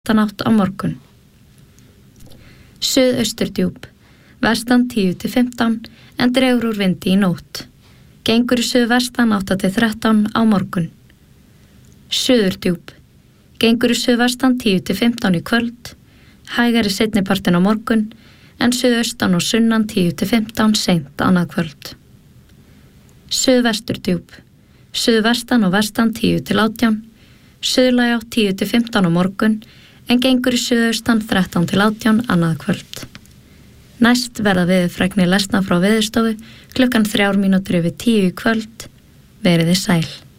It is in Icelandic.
átt á morgun. Suðausturdjúp, vestan 10-15 en dregur úr vindi í nótt. Gengur í suðvestan 8-13 á morgun. Suðurdjúp, gengur í suðvestan 10-15 í kvöld, hægari seinnipartin á morgun en suðaustan og sunnan 10-15 seint annað kvöld. Suðvesturdjúp, suðvestan og vestan 10-18, suðlæg átt 10-15 á morgun en gengur í suðaustan 13-18 annað kvöld. Næst verða veðurfregnir lesnar frá Veðurstofu klukkan 3:03 í kvöld. Verið þið sæl.